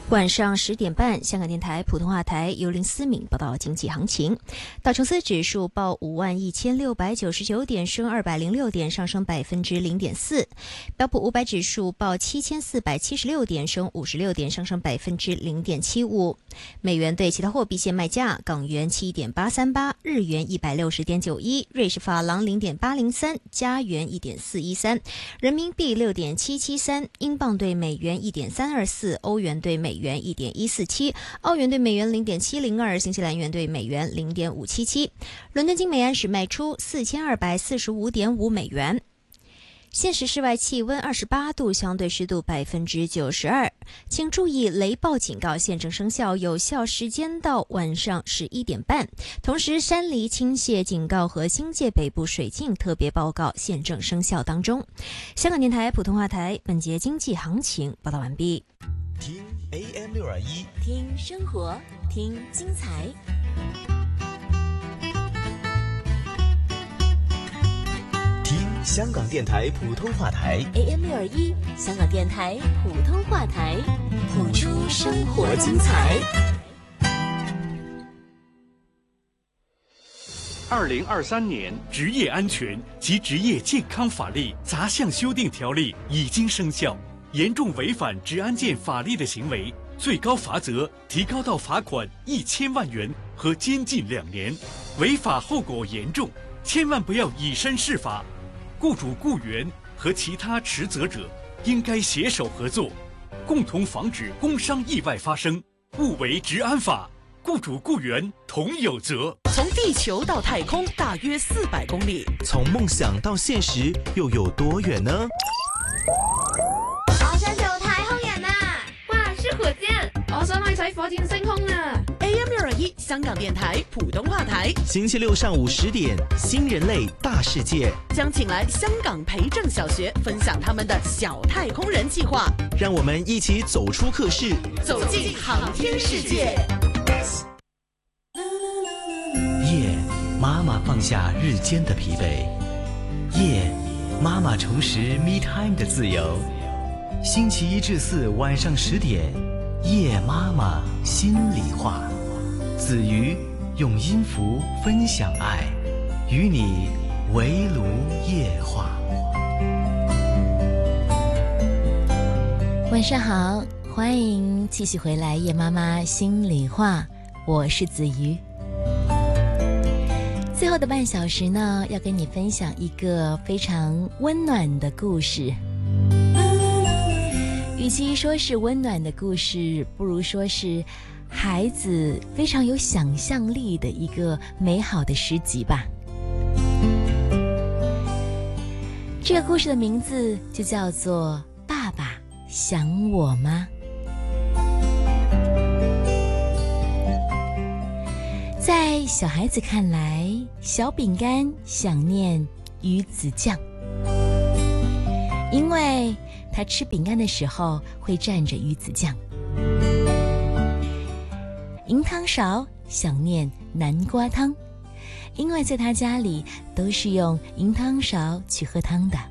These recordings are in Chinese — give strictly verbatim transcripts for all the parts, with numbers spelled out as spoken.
晚上十点半，香港电台普通话台由林思敏报道经济行情。道琼斯指数报五万一千六百九十九点，升二百零六点，上升百分之零点四。标普五百指数报七千四百七十六点，升五十六点，上升百分之零点七五。美元对其他货币现卖价：港元七点八三八，日元一百六十点九一，瑞士法郎零点八零三，加元一点四一三，人民币六点七七三，英镑对美元一点三二四，欧元对美元一点一四七，澳元对美元零点七零二，新西兰元对美元零点五七七。伦敦金每安士卖出四千二百四十五点五美元。现时室外气温二十八度，相对湿度百分之九十二。请注意，雷暴警告现正生效，有效时间到晚上十一点半。同时，山泥倾泻警告和新界北部水浸特别报告现正生效当中。香港电台普通话台本节经济行情报道完毕。 听 A M 六二一， 听生活，听精彩。 听香港电台普通话台 A M 六二一，香港电台普通话台，谱出生活精彩。 二零二三年职业安全及职业健康法例杂项修订条例已经生效。严重违反职安健法律的行为，最高罚则提高到罚款一千万元和监禁两年，违法后果严重，千万不要以身试法。雇主、雇员和其他持责者应该携手合作，共同防止工伤意外发生，勿违职安法。雇主、雇员同有责。 从地球到太空大约四百公里， 从梦想到现实又有多远呢？ 我想做太空人啊！哇，是火箭！我想去睇火箭升空啊 ！A M 六二一香港电台普通话台， 星期六上午十点，新人类大世界将请来香港培正小学分享他们的小太空人计划， 让我们一起走出课室， 走进航天世界。 夜，妈妈放下日间的疲惫；夜，妈妈重拾 me time 的自由。星期一至四晚上十点，夜妈妈心里话。子瑜用音符分享爱，与你围炉夜话。 晚上好，欢迎继续回来夜妈妈心里话，我是子瑜。最后的半小时呢，要跟你分享一个非常温暖的故事。与其说是温暖的故事，不如说是孩子非常有想象力的一个美好的诗集吧。这个故事的名字就叫做《爸爸想我吗》。在小孩子看来，小饼干想念鱼子酱，因为他吃饼干的时候会蘸着鱼子酱。银汤勺想念南瓜汤，因为在他家里都是用银汤勺去喝汤的。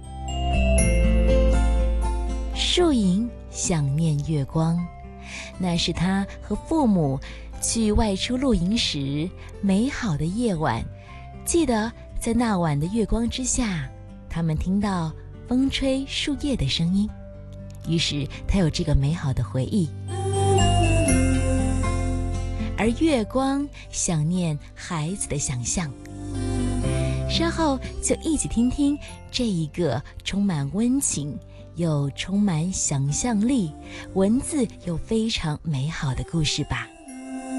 树影想念月光，那是他和父母去外出露营时美好的夜晚。记得在那晚的月光之下，他们听到风吹树叶的声音，于是他有这个美好的回忆。而月光想念孩子的想象。稍后就一起听听这一个充满温情又充满想象力，文字又非常美好的故事吧。